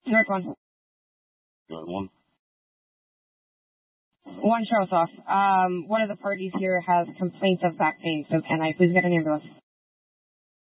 North 1. Good one. 1 shows off. One of the parties here has complaints of back pain, so can I please get an ambulance?